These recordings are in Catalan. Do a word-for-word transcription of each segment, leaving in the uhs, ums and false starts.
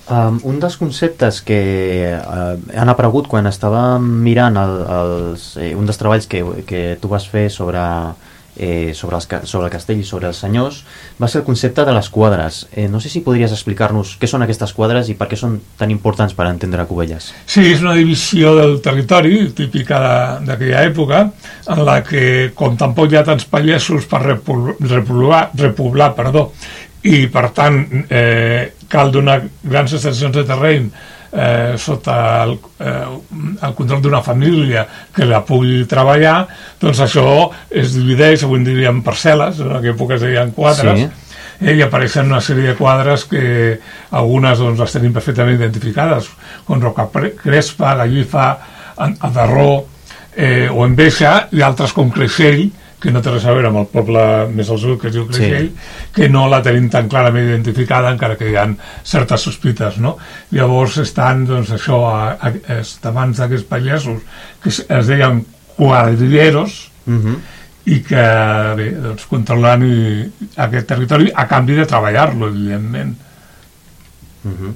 Um, un dels conceptes que uh, han aparegut quan estàvem mirant el, els, eh, un dels treballs que, que tu vas fer sobre, eh, sobre, els, sobre el castell i sobre els senyors va ser el concepte de les quadres. Eh, no sé si podries explicar-nos què són aquestes quadres i per què són tan importants per entendre Cubelles. Sí, és una divisió del territori típica d'aquella època, en la que, com tampoc hi ha tants pagesos per repoblar, repoblar perdó, i per tant eh, cal donar grans extensions de terreny eh, sota el, eh, el control d'una família que la pugui treballar, doncs això es divideix, avui en diríem parcel·les, en aquella època es deien quadres, sí. eh, i apareixen una sèrie de quadres que algunes doncs, les tenim perfectament identificades, com Roca Crespa, Gallifa, Adarró eh, o Enveja, i altres com Creixell, que no té res a veure amb el poble més al sud que es diu Creixell, sí. que no la tenim tan clarament identificada, encara que hi ha certes sospites, no? Llavors estan, doncs, això, a, a, estaments d'aquests pagesos que es, es deien quadrilleros, uh-huh. i que, bé, doncs, controlant i, aquest territori a canvi de treballar-lo, evidentment. Uh-huh.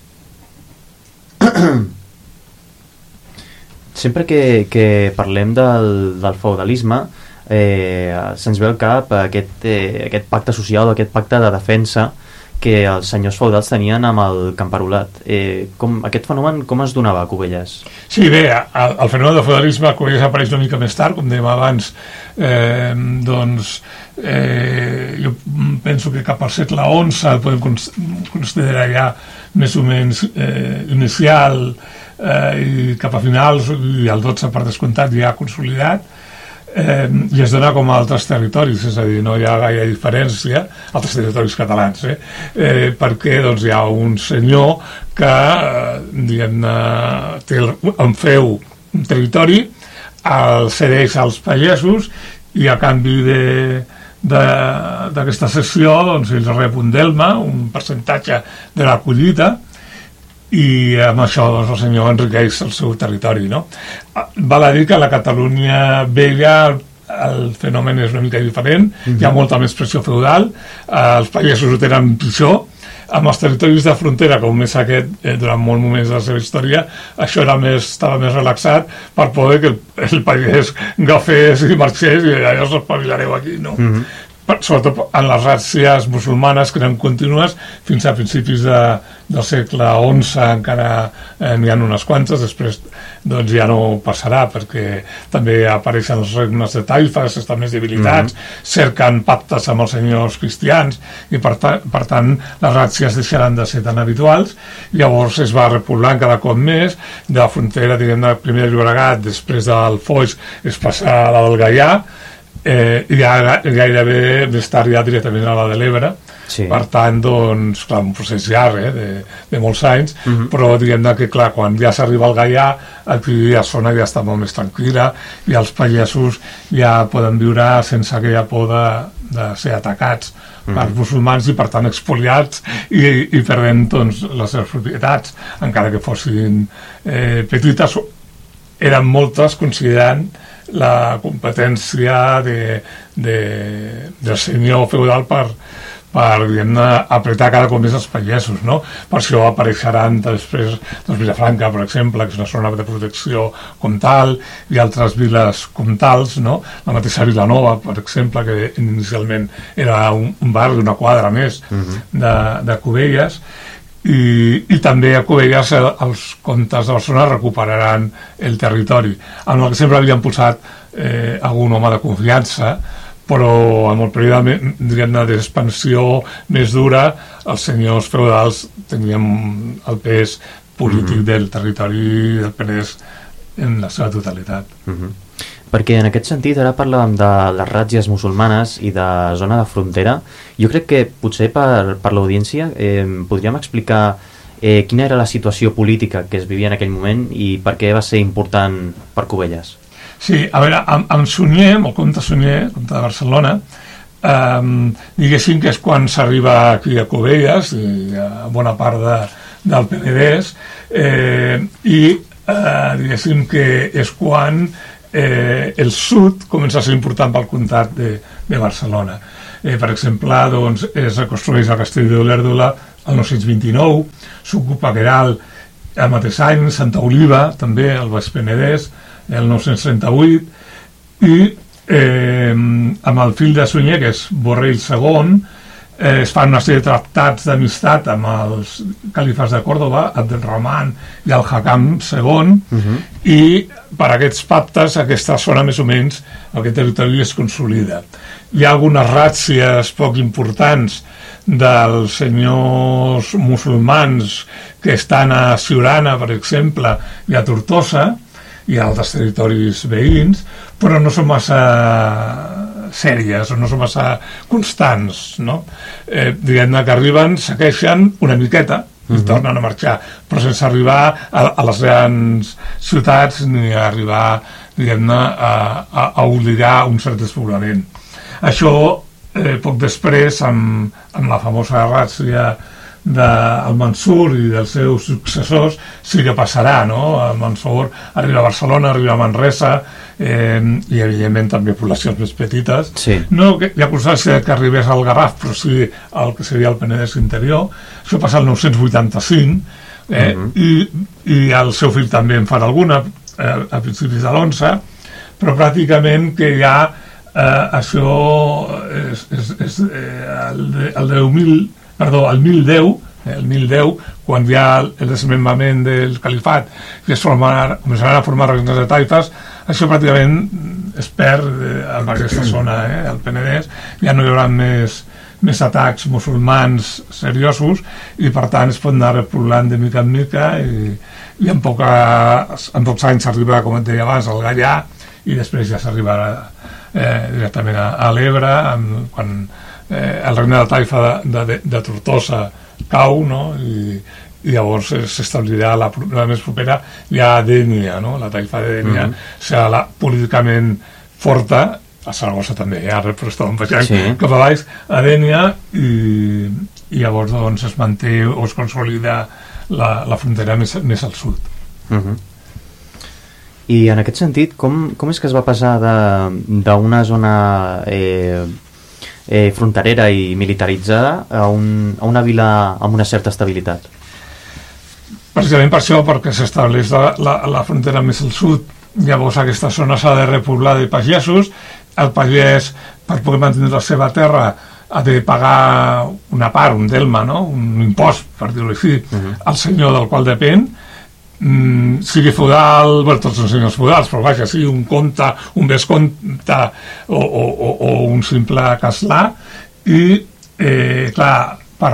Sempre que, que parlem del, del feudalisme, Eh, se'ns ve al cap aquest, eh, aquest pacte social, aquest pacte de defensa que els senyors feudals tenien amb el camperolat. Eh, com, aquest fenomen com es donava a Cubelles? Sí, bé, el, el fenomen del feudalisme a Cubelles apareix una mica més tard, com dèiem abans, eh, doncs eh, jo penso que cap al segle onze el podem considerar ja més o menys eh, inicial, eh, i cap a finals, i el dotze per descomptat ja consolidat. Eh, i es dona com a altres territoris, és a dir, no hi ha gaire diferència, altres territoris catalans, eh? Eh, perquè doncs, hi ha un senyor que eh, diguem-ne, té en feu un territori, el cedeix als pagesos i a canvi de d'aquesta cessió doncs, ells rep un delma, un percentatge de la collita, i amb això doncs, el senyor enriqueix el seu territori, no? Val a dir que a la Catalunya vella el fenomen és una mica diferent, mm-hmm. hi ha molta més pressió feudal, eh, els pagesos ho tenen pitjor, amb els territoris de frontera, com és aquest, eh, durant molts moments de la seva història, això era més, estava més relaxat per poder que el, el pagès agafés i marxés i allò us espavilareu aquí, no? Mm-hmm. Sobretot en les ràtzies musulmanes que eren contínues fins a principis de, del segle onze encara eh, n'hi ha unes quantes, després doncs ja no passarà perquè també apareixen els regnes de taifes, estan més debilitats, mm-hmm. cerquen pactes amb els senyors cristians i per, ta, per tant les ràtzies deixaran de ser tan habituals. Llavors es va repoblant cada cop més de la frontera, diguem, del primer Llobregat, després del Foix es passa a la del Gaià, Eh, i ja gairebé més tard ja directament a la de l'Ebre, sí. Per tant doncs clar, un procés llarg eh, de, de molts anys, uh-huh. però diguem que clar, quan ja s'arriba al Gaià aquí la zona ja està molt més tranquil·la i els pagesos ja poden viure sense aquella por de, de ser atacats uh-huh. per musulmans i per tant expoliats i, i perdent doncs, les seves propietats, encara que fossin eh, petites, eren moltes considerant la competència de, de, del senyor feudal per, per diguem-ne, apretar cada cop més els pagesos, no? Per això apareixeran després doncs, Vilafranca, per exemple, que és una zona de protecció comtal, i altres viles comtals, no? La mateixa Vilanova, per exemple, que inicialment era un, un barri, una quadra més uh-huh. de, de Cubelles, I, i també a Cubelles els comtes de Barcelona recuperaran el territori, amb el que sempre havien posat eh, algun home de confiança, però en el període d'expansió més dura els senyors feudals tenien el pes polític mm-hmm. del territori del Penedès en la seva totalitat. Mm-hmm. Perquè en aquest sentit ara parlàvem de les ràtzies musulmanes i de zona de frontera. Jo crec que potser per, per l'audiència eh, podríem explicar eh, quina era la situació política que es vivia en aquell moment i per què va ser important per Cubelles. Sí, a veure, amb, amb Sunyer, amb el comte Sunyer, comte de Barcelona, eh, diguéssim que és quan s'arriba aquí a Cubelles i a bona part de, del Penedès, eh, i eh, diguéssim que és quan Eh, el sud comença a ser important pel comtat de, de Barcelona. Eh, per exemple, doncs, es reconstrueix el castell d'Olèrdola el nou-cents vint-i-nou, s'ocupa Queralt el mateix any, Santa Oliva, també, al Baix Penedès, el nou-cents trenta-vuit, i eh, amb el fill de Sunyer, que és Borrell segon, eh, es fan una sèrie de tractats d'amistat amb els califes de Còrdova, Abdelrahman i el Hakam segon, uh-huh. i per aquests pactes aquesta zona més o menys, aquest territori es consolida. Hi ha algunes ràtzies poc importants dels senyors musulmans que estan a Siurana, per exemple, i a Tortosa, i a altres territoris veïns, però no són massa sèries o no són massa constants, no? Eh, diguem-ne que arriben, segueixen una miqueta i uh-huh. tornen a marxar, però sense arribar a, a les grans ciutats ni a arribar, diguem-ne, a, a, a obligar un cert despoblament. Això Eh, poc després, amb, amb la famosa ràtzia del Mansur i dels seus successors, sí que passarà, no? El Mansur arriba a Barcelona, arriba a Manresa, eh, i evidentment també poblacions més petites. Sí. No que hi ha constància que arribés al Garraf, però sí el que seria el Penedès interior. Això passa el nou-cents vuitanta-cinc, eh, uh-huh. i, i el seu fill també en farà alguna, eh, a principis de l'onze, però pràcticament que hi ha Uh, això és, és, és eh, el, el deu mil, perdó, el mil deu, el mil deu, quan hi ha el desmembrament del califat i es formar, començaran a formar regnes de taifes, això pràcticament es perd eh, en aquesta zona, eh, el Penedès, ja no hi haurà més, més atacs musulmans seriosos i per tant es pot anar repoblant de mica en mica i, i en, poques, en pocs anys s'arriba, com et deia abans, al Gallà i després ja s'arribarà Eh, directament a, a l'Ebre, quan eh, el regne de Taifa de, de, de Tortosa cau, no? I, i llavors s'establirà la, la més propera ja a Dénia, no? La Taifa de Dénia mm-hmm. serà la políticament forta, a Saragossa també, ja, però estàvem baixant sí. cap a baix, a Dénia, i, i llavors doncs, es manté o es consolida la, la frontera més, més al sud. Mm-hmm. I en aquest sentit, com, com és que es va passar d'una zona eh, eh, fronterera i militaritzada a, un, a una vila amb una certa estabilitat? Precisament per això, perquè s'estableix la, la, la frontera més al sud, llavors aquesta zona s'ha de repoblar de pagesos, el pagès, per poder mantenir la seva terra, ha de pagar una part, un delma, no? Un impost, per dir-ho així, uh-huh. al senyor del qual depèn, Mm, sigui feudal, bueno, tots són senyors feudals, però vaja, sigui un comte, un vescomte o, o, o, o un simple castlà, i eh, clar, per,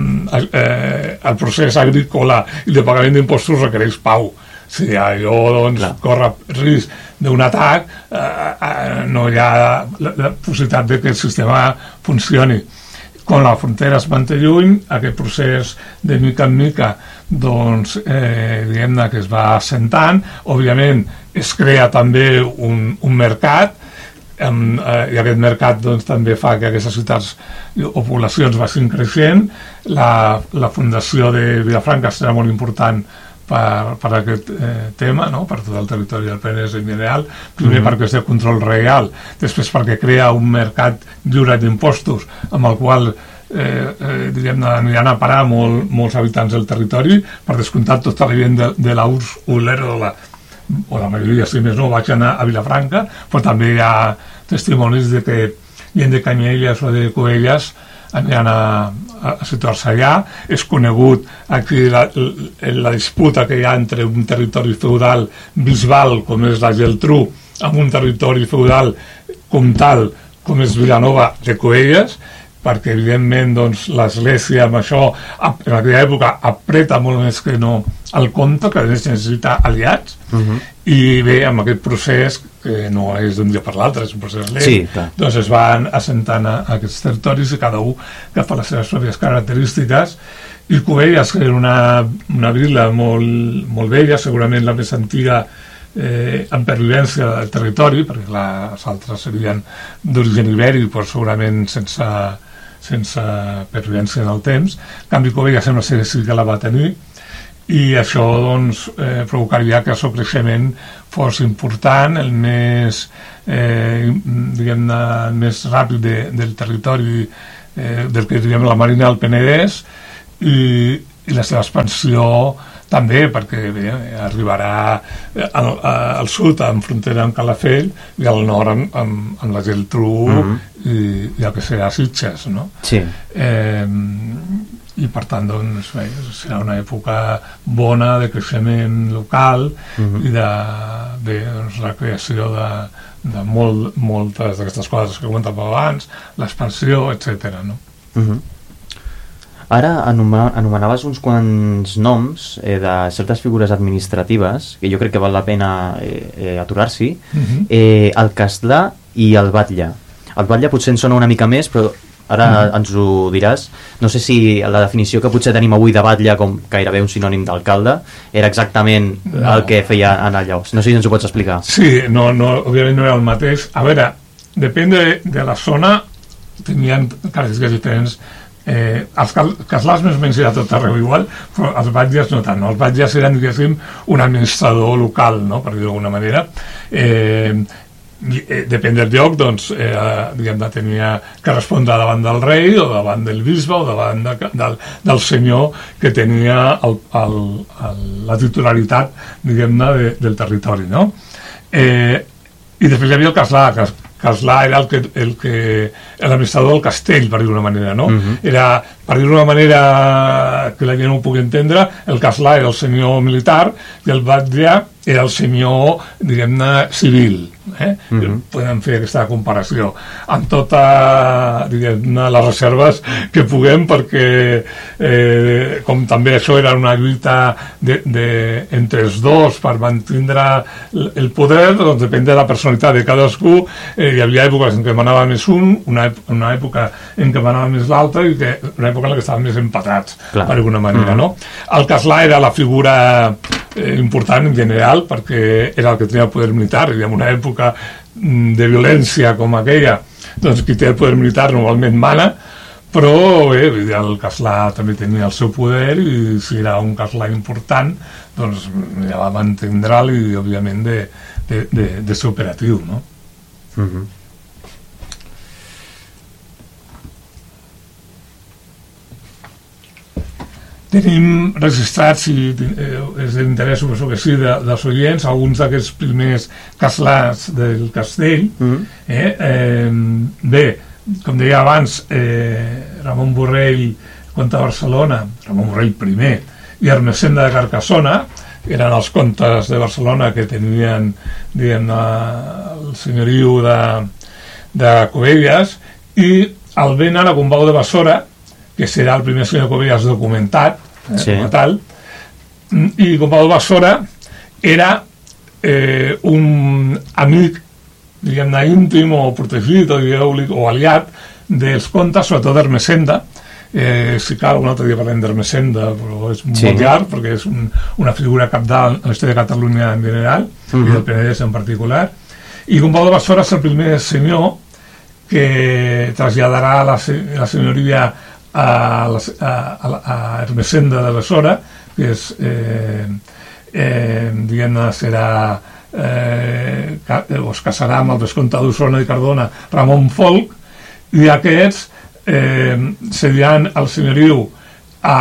eh, el procés agrícola i de pagament d'impostos requereix pau. Si allò doncs, corre risc d'un atac, eh, eh, no hi ha la, la possibilitat de que el sistema funcioni. Quan la frontera es manté lluny, aquest procés de mica en mica doncs, eh, diguem-ne que es va assentant, òbviament es crea també un, un mercat, eh, i aquest mercat doncs, també fa que aquestes ciutats o poblacions vagin creixent. La, la fundació de Vilafranca serà molt important per, per aquest eh, tema, no? Per tot el territori del Penedès en general, primer mm-hmm. perquè és de control real, després perquè crea un mercat lliure d'impostos amb el qual eh, eh, diríem, aniran a parar molt, molts habitants del territori, per descomptat tota la gent de, de la U R S S Olero de la, o la majoria, si més no, vaig anar a Vilafranca, però també hi ha testimonis de que gent de Canyelles o de Cubelles aniran a, a, a situar-se allà. És conegut aquí la, la disputa que hi ha entre un territori feudal bisbal, com és la Geltrú, amb un territori feudal comtal, com és Vilanova de Cubelles, perquè evidentment doncs, l'església amb això en aquella època apreta molt més que no el comte, que necessita aliats, uh-huh. i bé, amb aquest procés que no és d'un dia per l'altre, és un procés lent, sí, doncs es van assentant a, a aquests territoris i cada un que fa les seves pròpies característiques. I Cubelles, que era una, una vila molt, molt vella, segurament la més antiga eh, en pervivència del territori, perquè les altres serien d'origen ibèric, però segurament sense sense pervivència en el temps. En canvi, Cubelles sembla ser que sí que la va tenir, i això doncs, eh, provocaria que el seu creixement fos important, el més, eh, diguem-ne, el més ràpid de, del territori, eh, del que diríem la Marina del Penedès, i, i la seva expansió també, perquè bé, arribarà al, al sud en frontera amb Calafell i al nord amb, amb, amb la Geltrú mm-hmm. i, i el que serà Sitges, no? Sí. Eh, i per tant doncs, bé, serà una època bona de creixement local mm-hmm. i de bé, doncs, la creació de, de molt, moltes d'aquestes coses que comentàvem abans, l'expansió, etcètera, no? Mm-hmm. Ara anomenaves uns quants noms eh, de certes figures administratives que jo crec que val la pena eh, eh, aturar-s'hi. Uh-huh. eh, el castlà i el batlle. El batlle potser en sona una mica més, però ara uh-huh. ens ho diràs. No sé si la definició que potser tenim avui de batlle com gairebé un sinònim d'alcalde era exactament no. el que feia en allò. No sé si ens ho pots explicar. Sí, no, no, òbviament no era el mateix. A veure, depèn de, de la zona, tenien característiques diferents. Eh, els castlans més o menys era tot arreu igual, però els batlles no tant, no? Els batlles eren, diguéssim, un administrador local, no? Per dir d'alguna manera. Eh, eh, depèn del lloc, doncs, eh, diguem, tenia que respondre davant del rei o davant del bisbe o davant de, del, del senyor que tenia el, el, el, la titularitat, diguem-ne, de, del territori, no? Eh, I després hi havia el castlà, que Castlà era el que, el que l'administrador del castell, per dir d'una manera, no? Uh-huh. Era, per dir d'una manera que la gent no ho pugui entendre, el castlà era el senyor militar i el batlle era el senyor, diguem-ne, civil. Eh? Uh-huh. Podem fer aquesta comparació amb tota, diguem-ne, les reserves que puguem, perquè eh, com també això era una lluita de, de, entre els dos per mantenir el poder, doncs depèn de la personalitat de cadascú. Eh, hi havia èpoques en què manava més un, una, una època en què manava més l'altre i que, una època en què estaven més empatats. Clar. Per alguna manera, uh-huh. no? El castlà era la figura eh, important en general, perquè era el que tenia el poder militar, i en una època de violència com aquella, doncs qui té el poder militar normalment mana, però bé, el castlà també tenia el seu poder i si era un castlà important, doncs ja va mantindre'l i òbviament de, de, de, de ser operatiu, no? Uh-huh. Tenim registrats, si eh, és d'interès, suposo que sí, de, dels oients, alguns d'aquests primers castlans del castell. Mm. Eh, eh, bé, com deia abans, eh, Ramon Borrell, comte de Barcelona, Ramon Borrell primer, i Ermessenda de Carcassona, eren els comtes de Barcelona que tenien, diguem, el senyoriu de, de Cubelles, i el Bena, la Gombau de Bassora, que serà el primer senyor Cubelles documentat, eh, sí. com a tal, i Gombau de Bassora era eh, un amic, diguem-ne, íntim o protegit o, o aliat dels comtes, sobretot d'Ermessenda. Eh, si cal, un altre dia parlem d'Ermessenda, però és sí. molt llarg, perquè és un, una figura capdalt en l'història de Catalunya en general, uh-huh. i del Penedès en particular. I Gombau de Bassora és el primer senyor que traslladarà la, la senyoria a, la, a, a Ermessenda de Bassora, que és eh, eh, diguem-ne, serà eh, es casarà amb el vescomte d'Osona i Cardona, Ramon Folc, i aquests eh, cediran el senyoriu a,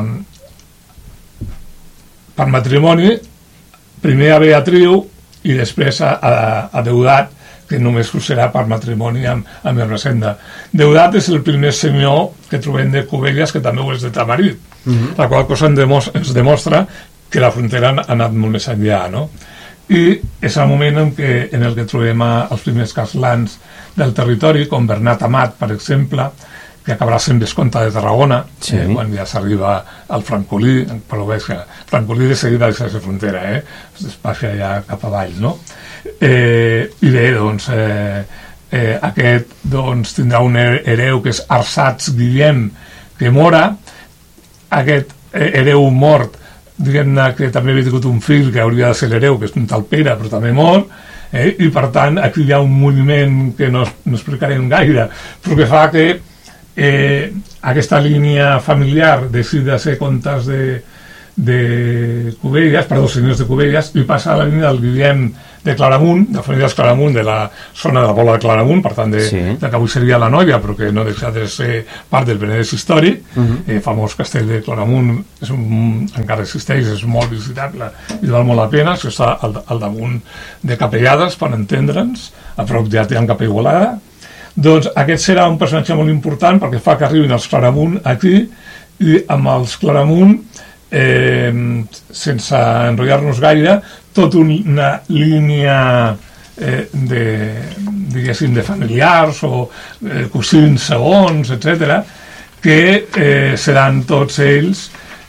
per matrimoni, primer a Beatriu i després a, a, a Deudat, que només serà per matrimoni amb, amb Ermessenda. Deudat és el primer senyor que trobem de Cubelles, que també ho és de Tamarit, uh-huh. la qual cosa ens demostra que la frontera ha anat molt més enllà, no? I és el moment en, què, en el que trobem a, els primers castlans del territori, com Bernat Amat, per exemple, que acabarà sent vescomte de Tarragona, sí. eh, quan ja s'arriba al francolí, però veus que francolí de seguida és la frontera, eh? es baixa ja cap avall, no? Eh, i bé, doncs eh, eh, aquest doncs, tindrà un hereu que és Arsats Guillem, que mora. Aquest hereu mort, diguem-ne, que també havia tingut un fill que hauria de ser l'hereu, que és un tal Pere, però també mor, eh? I per tant aquí hi ha un moviment que no, no explicarem gaire, però que fa que eh, aquesta línia familiar deixi de ser comtes de, de Cubelles, perdó, senyors de Cubelles, i passa a la línia del Guillem de Claramunt, de famílies Claramunt, de la zona de la Pobla de Claramunt, per tant, de, sí. de que avui seria la Noia, però que no deixa de ser part del Penedès històric. Uh-huh. eh, famós castell de Claramunt és un, encara existeix, és molt visitable i val molt la pena, que està al, al damunt de Capellades, per entendre'ns, a prop ja té en Capelligualada. Doncs aquest serà un personatge molt important perquè fa que arribin els Claramunt aquí, i amb els Claramunt, eh, sense enrotllar-nos gaire, tota una línia eh, de, diguéssim, de familiars o eh, cosins segons, etcètera, que eh, seran tots ells,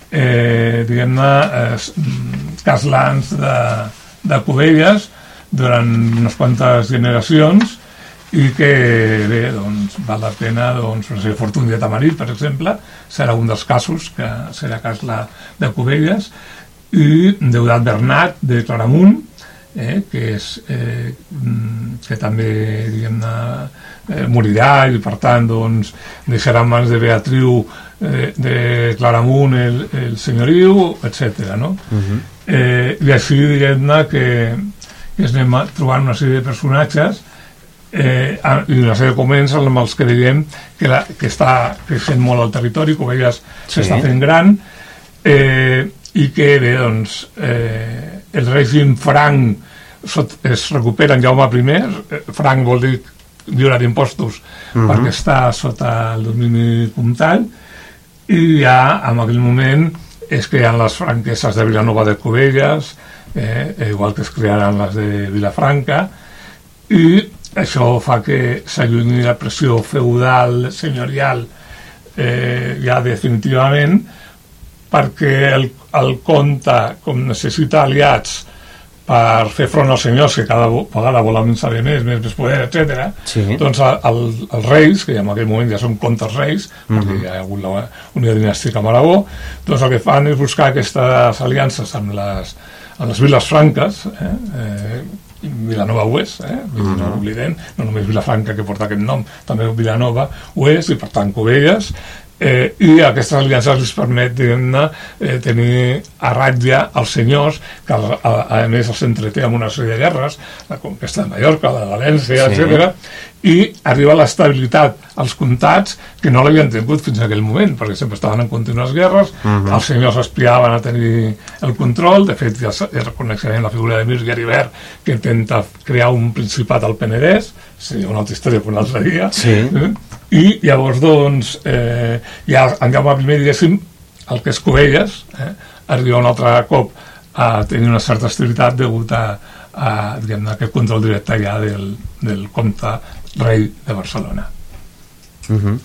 eh, diguem-ne, eh, caslans de, de Cubelles durant unes quantes generacions, i que, bé, doncs, val la pena, doncs, per exemple, Fortuny de Tamarit, per exemple, serà un dels casos, que serà casla de Cubelles, i Deudat Bernat, de Claramunt, eh, que és, eh, que també, diguem-ne, eh, morirà, i per tant, doncs, deixarà en mans de Beatriu eh, de Claramunt el, el senyoriu, etcètera, no? Uh-huh. eh, I així, diguem-ne, que, que es anem trobant una sèrie de personatges Eh, i una sèrie de coments amb els que diem que, la, que està creixent molt al territori, Cubelles s'està sí. fent gran, eh, i que bé, doncs, eh, el règim franc sot, es recupera en Jaume I, franc vol dir lliure d'impostos, uh-huh. perquè està sota el domini comtal, i ja en aquell moment es creen les franqueses de Vilanova de Cubelles, eh, igual que es crearan les de Vilafranca, i això fa que s'allunyi la pressió feudal, senyorial, eh, ja definitivament, perquè el, el comte, com necessita aliats per fer front als senyors que cada vegada volen saber més, més, més poder, etcètera, sí. doncs el, els reis, que en aquell moment ja són comtes reis, uh-huh. perquè hi ha hagut la unió dinàstica amb Aragó, doncs el que fan és buscar aquestes aliances amb les, amb les viles franques, eh, eh, Vilanova ho és, eh? no ho oblidem, no només Vilafranca que porta aquest nom, també Vilanova ho és, i per tant Cubelles, eh, i aquestes aliances els permet, diguem-ne, eh, tenir a ratlla els senyors, que a, a, a més els entreté amb una sèrie de guerres, la conquesta de Mallorca, la de València, sí. etcètera, i arriba l'estabilitat als comtats que no l'havien tingut fins a aquell moment, perquè sempre estaven en contínues guerres, uh-huh. els senyors aspiraven a tenir el control, de fet ja reconeixem la figura de Mir Geribert, que intenta crear un principat al Penedès, seria una altra història per un altre dia, sí. eh? I llavors, doncs, eh, ja en Jaume I, diguéssim, el que és Cubelles, eh, arriba un altre cop a tenir una certa estabilitat degut a, a, diguem-ne, aquest control directe ja del, del comte rei de Barcelona. Uh-huh.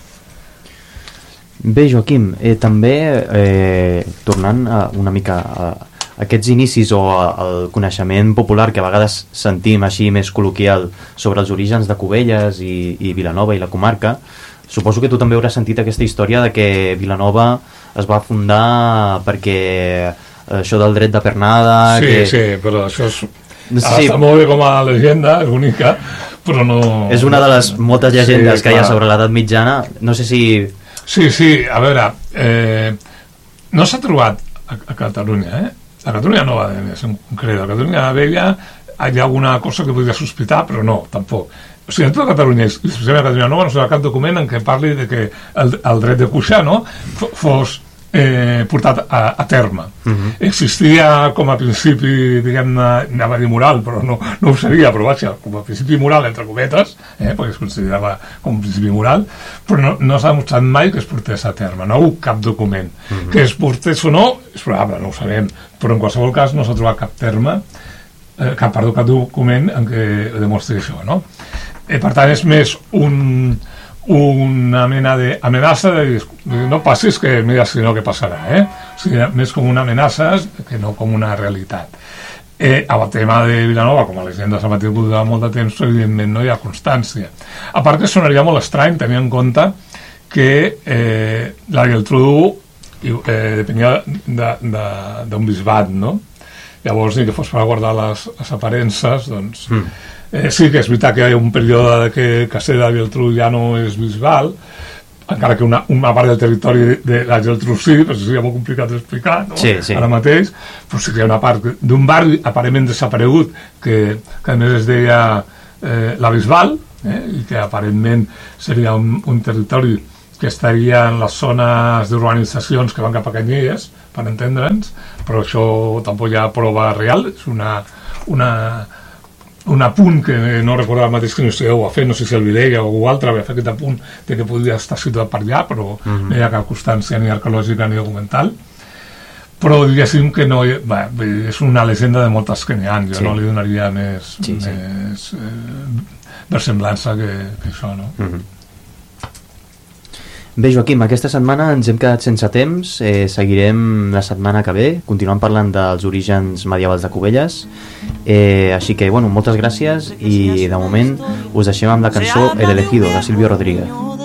Bé, Joaquim, eh, també eh, tornant a, una mica a aquests inicis o el coneixement popular que a vegades sentim així més col·loquial sobre els orígens de Cubelles i, i Vilanova i la comarca, suposo que tu també hauràs sentit aquesta història de que Vilanova es va fundar perquè això del dret de pernada... Sí, que... sí, però això és... Sí. Està molt bé com a llegenda, és bonica, però no... És una de les moltes llegendes sí, que hi ha sobre l'edat mitjana. No sé si... Sí, sí, a veure, eh, no s'ha trobat a, a Catalunya, eh? A Catalunya Nova, més en concret. A Catalunya Vella hi ha alguna cosa que podria sospitar, però no, tampoc. O sigui, en tota Catalunya, especialment a Catalunya Nova, no s'ha cap document en què parli de que el, el dret de cuixar, no?, fos eh, portat a, a terme. Uh-huh. Existia com a principi, diguem-ne, anava a dir moral, però no, no ho seria, però vaja, com a principi moral, entre cometes, eh, perquè es considerava com a principi moral, però no, no s'ha demostrat mai que es portés a terme, no ha hagut cap document. Uh-huh. Que es portés o no, és probable, no ho sabem, però en qualsevol cas no s'ha trobat cap terme, eh, cap, perdó, cap document en què demostri això, no? Eh, per tant, és més un... una mena d'amenaça de dir, no passis que mira si no què passarà, eh? O sigui, més com una amenaça que no com una realitat. Eh, el tema de Vilanova, com a llegenda s'ha mantingut durant molt de temps, evidentment no hi ha constància. A part que sonaria molt estrany tenir en compte que eh, la Geltrú eh, depenia d'un bisbat, no? Llavors, ni que fos per guardar les, les aparences, doncs... Mm. Eh, sí que és veritat que hi ha un període que Castell de Geltrú ja no és bisbal, encara que una, una part del territori de, de la Geltrú sí, però seria molt complicat d'explicar, no? Sí, sí. Ara mateix, però seria una part d'un barri aparentment desaparegut, que, que a més es deia eh, la Bisbal, eh, i que aparentment seria un, un territori que estaria en les zones d'urbanitzacions que van cap a Canyelles, per entendre'ns, però això tampoc hi ha prova real, és una, una, un apunt que no recordava el mateix que no sé ho ha fet, no sé si el Vilella o algú altre va fer aquest apunt de que podia estar situat per allà, però mm-hmm. no hi ha cap constància ni arqueològica ni documental. Però diguéssim que no, bé, és una llegenda de moltes que n'hi ha, jo sí. no li donaria més, sí, sí. més eh, versemblança que, que això, no? Mm-hmm. Bé, Joaquim, aquesta setmana ens hem quedat sense temps, eh, seguirem la setmana que ve, continuant parlant dels orígens medievals de Cubelles, eh, així que, bueno, moltes gràcies i de moment us deixem amb la cançó El Elegido, de Silvio Rodríguez.